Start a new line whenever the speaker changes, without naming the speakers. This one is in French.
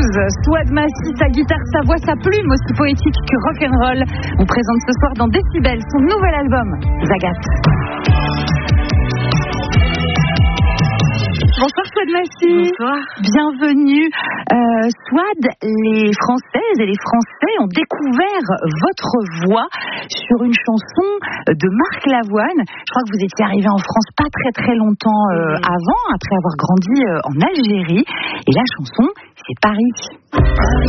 chanteuse. Souad Massy, sa guitare, sa voix, sa plume, aussi poétique que rock'n'roll, on présente ce soir dans Décibel son nouvel album, Zagat. Bonsoir Souad Massy.
Bonsoir.
Bienvenue. Souad, les Françaises et les Français ont découvert votre voix sur une chanson de Marc Lavoine. Je crois que vous étiez arrivé en France pas très longtemps avant, après avoir grandi en Algérie. Et la chanson, c'est Paris.